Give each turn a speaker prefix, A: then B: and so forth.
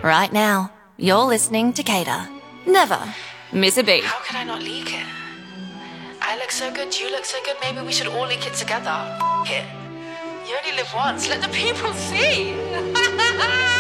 A: right now. You're listening to Cater. Never miss a beat.
B: How could I not leak it? I look so good, you look so good, maybe we should all leak it together. F it. You only live once, let the people see.